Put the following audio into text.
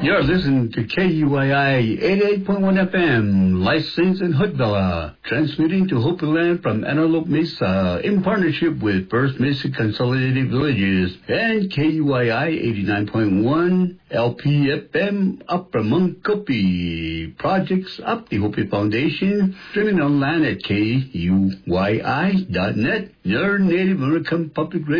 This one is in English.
You're listening to KUYI 88.1 FM, licensed in Hoodville, transmitting to Hopi Land from Antelope Mesa in partnership with First Mesa Consolidated Villages and KUYI 89.1 LPFM Upper Munkopi. Projects up the Hopi Foundation, streaming online at KUYI.net, your Native American Public Radio.